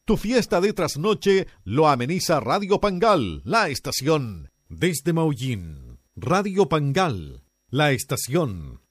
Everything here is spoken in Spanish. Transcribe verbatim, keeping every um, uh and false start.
Tu fiesta de trasnoche lo ameniza Radio Pangal, la estación. Desde Maullín, Radio Pangal, la estación.